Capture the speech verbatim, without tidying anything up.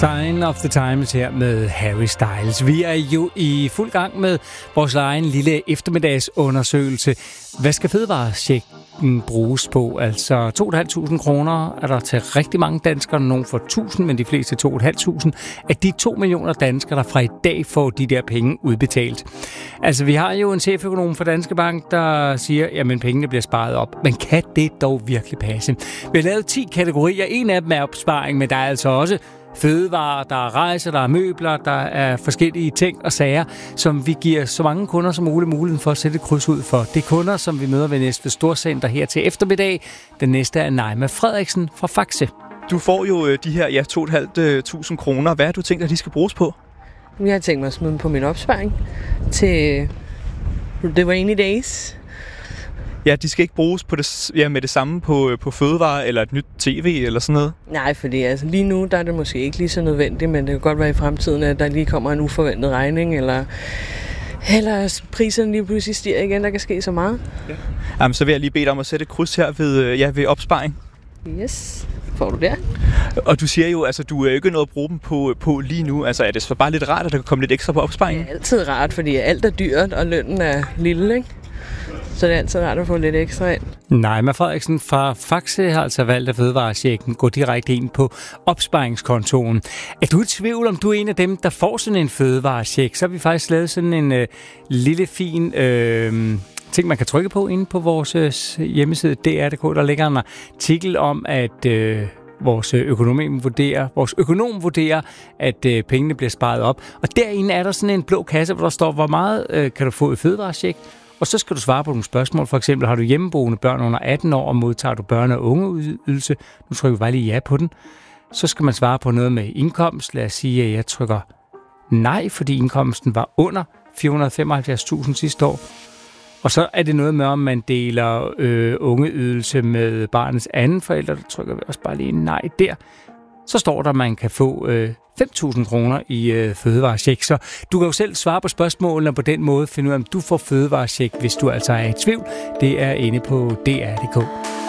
Sign of the Times her med Harry Styles. Vi er jo i fuld gang med vores egen lille eftermiddagsundersøgelse. Hvad skal fødevarechecken bruges på? Altså to tusind fem hundrede kroner er der til rigtig mange danskere. Nogen får tusind, men de fleste to tusind fem hundrede. Af de to millioner danskere, der fra i dag får de der penge udbetalt. Altså vi har jo en cheføkonom for Danske Bank, der siger, jamen pengene bliver sparet op. Men kan det dog virkelig passe? Vi har lavet ti kategorier. En af dem er opsparing, men der er altså også fødevarer, der er rejser, der er møbler, der er forskellige ting og sager, som vi giver så mange kunder som muligt muligheden for at sætte et kryds ud for. Det er kunder, som vi møder ved Næstved Storcenter her til eftermiddag. Den næste er Naima Frederiksen fra Faxe. Du får jo de her ja, to tusind fem hundrede kroner. Hvad har du tænkt, at de skal bruges på? Jeg har tænkt mig at smide dem på min opsparing til the rainy days. Ja, de skal ikke bruges på det, ja, med det samme på, på fødevarer eller et nyt tv eller sådan noget? Nej, fordi altså, lige nu der er det måske ikke lige så nødvendigt, men det kan godt være i fremtiden, at der lige kommer en uforventet regning, eller, eller priserne lige pludselig stiger igen. Der kan ske så meget. Ja. Jamen, så vil jeg lige bede dig om at sætte et kryds her ved, ja, ved opsparing. Yes, får du der. Og du siger jo, altså du er ikke noget at bruge dem på, på lige nu. Altså er det så bare lidt rart, at der kan komme lidt ekstra på opsparingen? Det er altid rart, fordi alt er dyrt, og lønnen er lille, ikke? Så det er altid rart at få lidt ekstra ind. Naima Frederiksen fra Faxe har altså valgt at fødevarechecken gå direkte ind på opsparingskontoen. Er du i tvivl, om du er en af dem, der får sådan en fødevarecheck? Så har vi faktisk lavet sådan en øh, lille fin øh, ting, man kan trykke på inde på vores øh, hjemmeside D R punktum d k. Der ligger en artikel om, at øh, vores økonom vurderer, vores økonom vurderer, at øh, pengene bliver sparet op. Og derinde er der sådan en blå kasse, hvor der står, hvor meget øh, kan du få i fødevarecheck? Og så skal du svare på nogle spørgsmål. For eksempel, har du hjemmeboende børn under atten år, og modtager du børne- og ungeydelse? Nu trykker vi bare lige ja på den. Så skal man svare på noget med indkomst. Lad os sige, at jeg trykker nej, fordi indkomsten var under fire hundrede og femoghalvfjerds tusind sidste år. Og så er det noget med, om man deler øh, ungeydelse med barnets anden forælder. Der trykker vi også bare lige nej der. Så står der, at man kan få øh, fem tusind kroner i øh, fødevarecheck. Så du kan jo selv svare på spørgsmålene og på den måde finde ud af, om du får fødevarecheck, hvis du altså er i tvivl. Det er inde på D R punktum d k.